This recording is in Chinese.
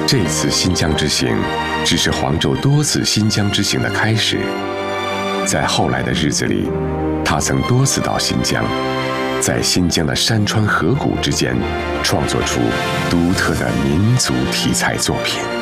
这次新疆之行，只是黄州多次新疆之行的开始。在后来的日子里，他曾多次到新疆，在新疆的山川河谷之间，创作出独特的民族题材作品。